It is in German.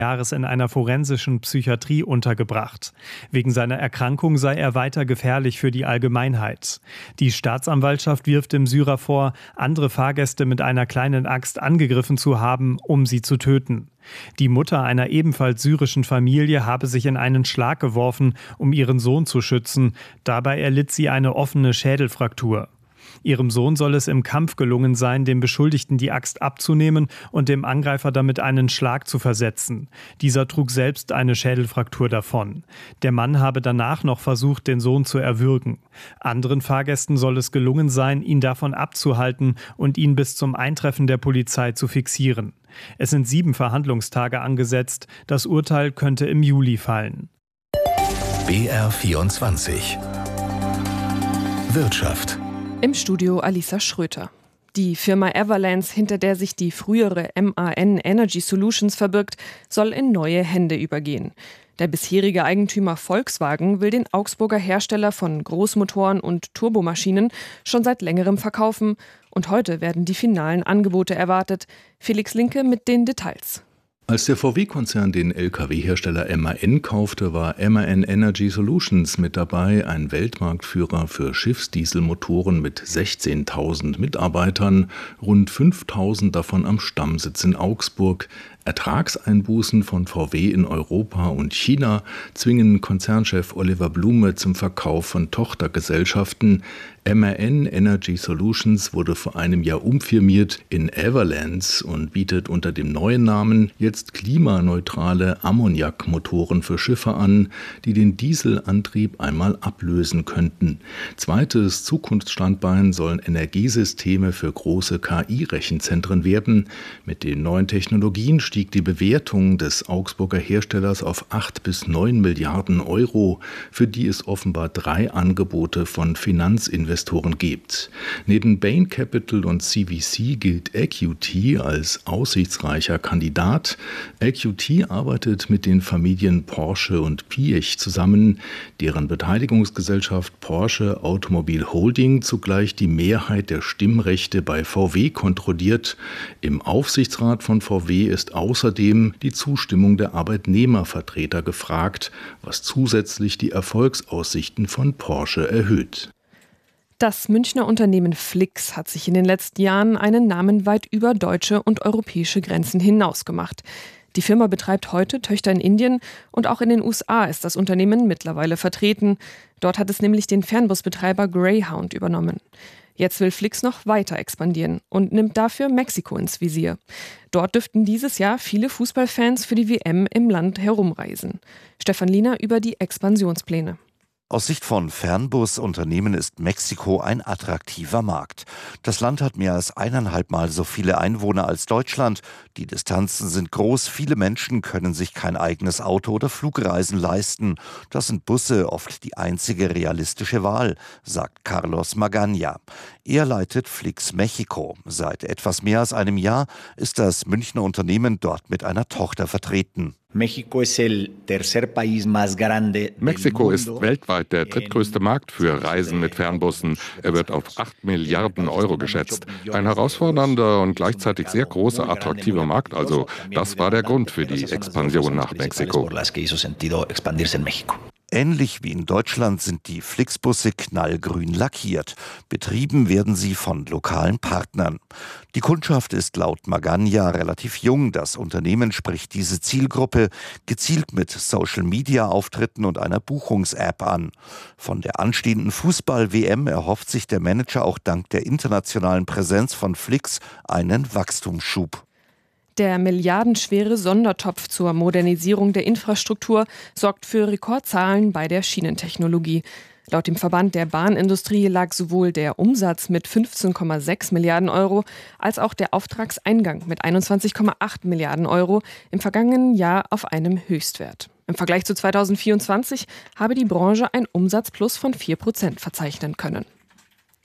Jahres in einer forensischen Psychiatrie untergebracht. Wegen seiner Erkrankung sei er weiter gefährlich für die Allgemeinheit. Die Staatsanwaltschaft wirft dem Syrer vor, andere Fahrgäste mit einer kleinen Axt angegriffen zu haben, um sie zu töten. Die Mutter einer ebenfalls syrischen Familie habe sich in einen Schlag geworfen, um ihren Sohn zu schützen. Dabei erlitt sie eine offene Schädelfraktur. Ihrem Sohn soll es im Kampf gelungen sein, dem Beschuldigten die Axt abzunehmen und dem Angreifer damit einen Schlag zu versetzen. Dieser trug selbst eine Schädelfraktur davon. Der Mann habe danach noch versucht, den Sohn zu erwürgen. Anderen Fahrgästen soll es gelungen sein, ihn davon abzuhalten und ihn bis zum Eintreffen der Polizei zu fixieren. Es sind 7 Verhandlungstage angesetzt. Das Urteil könnte im Juli fallen. BR24 Wirtschaft. Im Studio Alisa Schröter. Die Firma Everlands, hinter der sich die frühere MAN Energy Solutions verbirgt, soll in neue Hände übergehen. Der bisherige Eigentümer Volkswagen will den Augsburger Hersteller von Großmotoren und Turbomaschinen schon seit längerem verkaufen. Und heute werden die finalen Angebote erwartet. Felix Linke mit den Details. Als der VW-Konzern den Lkw-Hersteller MAN kaufte, war MAN Energy Solutions mit dabei, ein Weltmarktführer für Schiffsdieselmotoren mit 16.000 Mitarbeitern, rund 5.000 davon am Stammsitz in Augsburg. Ertragseinbußen von VW in Europa und China zwingen Konzernchef Oliver Blume zum Verkauf von Tochtergesellschaften. MAN Energy Solutions wurde vor einem Jahr umfirmiert in Everlands und bietet unter dem neuen Namen jetzt klimaneutrale Ammoniakmotoren für Schiffe an, die den Dieselantrieb einmal ablösen könnten. Zweites Zukunftsstandbein sollen Energiesysteme für große KI-Rechenzentren werden. Mit den neuen Technologien stieg die Bewertung des Augsburger Herstellers auf 8 bis 9 Milliarden Euro, für die es offenbar 3 Angebote von Finanzinvestoren gibt. Neben Bain Capital und CVC gilt EQT als aussichtsreicher Kandidat. EQT arbeitet mit den Familien Porsche und Piëch zusammen, deren Beteiligungsgesellschaft Porsche Automobil Holding zugleich die Mehrheit der Stimmrechte bei VW kontrolliert. Im Aufsichtsrat von VW ist außerdem die Zustimmung der Arbeitnehmervertreter gefragt, was zusätzlich die Erfolgsaussichten von Porsche erhöht. Das Münchner Unternehmen Flix hat sich in den letzten Jahren einen Namen weit über deutsche und europäische Grenzen hinaus gemacht. Die Firma betreibt heute Töchter in Indien und auch in den USA ist das Unternehmen mittlerweile vertreten. Dort hat es nämlich den Fernbusbetreiber Greyhound übernommen. Jetzt will Flix noch weiter expandieren und nimmt dafür Mexiko ins Visier. Dort dürften dieses Jahr viele Fußballfans für die WM im Land herumreisen. Stefan Liener über die Expansionspläne. Aus Sicht von Fernbusunternehmen ist Mexiko ein attraktiver Markt. Das Land hat mehr als 1,5 Mal so viele Einwohner als Deutschland. Die Distanzen sind groß, viele Menschen können sich kein eigenes Auto oder Flugreisen leisten. Das sind Busse oft die einzige realistische Wahl, sagt Carlos Magaña. Er leitet Flix Mexiko. Seit etwas mehr als einem Jahr ist das Münchner Unternehmen dort mit einer Tochter vertreten. Mexiko ist weltweit der drittgrößte Markt für Reisen mit Fernbussen. Er wird auf 8 Milliarden Euro geschätzt. Ein herausfordernder und gleichzeitig sehr großer, attraktiver Markt. Also das war der Grund für die Expansion nach Mexiko. Ähnlich wie in Deutschland sind die Flixbusse knallgrün lackiert. Betrieben werden sie von lokalen Partnern. Die Kundschaft ist laut Magaña relativ jung. Das Unternehmen spricht diese Zielgruppe gezielt mit Social-Media-Auftritten und einer Buchungs-App an. Von der anstehenden Fußball-WM erhofft sich der Manager auch dank der internationalen Präsenz von Flix einen Wachstumsschub. Der milliardenschwere Sondertopf zur Modernisierung der Infrastruktur sorgt für Rekordzahlen bei der Schienentechnologie. Laut dem Verband der Bahnindustrie lag sowohl der Umsatz mit 15,6 Milliarden Euro als auch der Auftragseingang mit 21,8 Milliarden Euro im vergangenen Jahr auf einem Höchstwert. Im Vergleich zu 2024 habe die Branche ein Umsatzplus von 4% verzeichnen können.